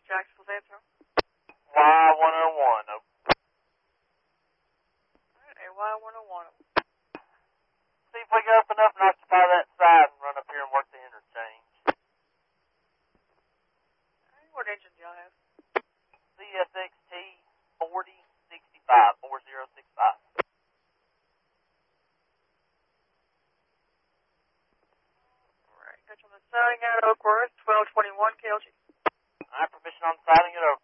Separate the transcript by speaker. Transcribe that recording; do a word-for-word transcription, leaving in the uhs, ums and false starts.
Speaker 1: Jacksonville's answer.
Speaker 2: Y one oh one.
Speaker 1: Alright, A Y one oh one.
Speaker 2: See if we can open up and occupy that side and run up here and work the interchange.
Speaker 1: Alright, what engine do y'all have?
Speaker 2: C S X T forty sixty-five, four zero six five.
Speaker 1: Alright, catch on the siding at Oak Worth, twelve twenty-one K L G.
Speaker 2: Alright, permission on siding it over.